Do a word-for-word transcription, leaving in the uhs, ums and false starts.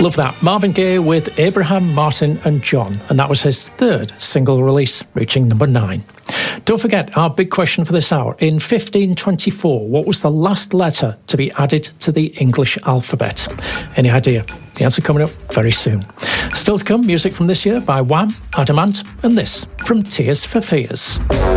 Love that. Marvin Gaye with Abraham, Martin and John. And that was his third single release, reaching number nine. Don't forget our big question for this hour. In fifteen twenty-four, what was the last letter to be added to the English alphabet? Any idea? The answer coming up very soon. Still to come, music from this year by Wham, Adamant, and this from Tears for Fears.